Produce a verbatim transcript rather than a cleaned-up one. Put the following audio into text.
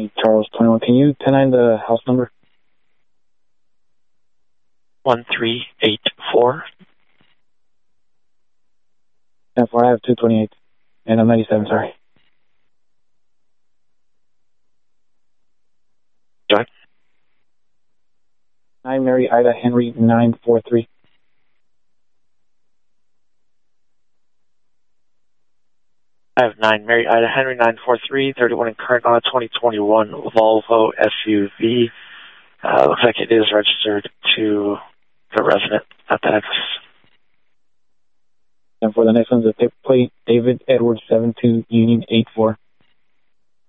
Charles twenty-one. Can you ten nine the house number? one three eight four. ten four, I have two twenty-eight. And I'm ninety-seven, sorry. Go ahead. nine Mary Ida Henry nine four three. I have nine Mary Ida Henry nine four three, thirty-one in current on a twenty twenty-one Volvo S U V. Uh, looks like it is registered to the resident at that address. And for the next one's a tip plate, David Edwards seven two Union eight four.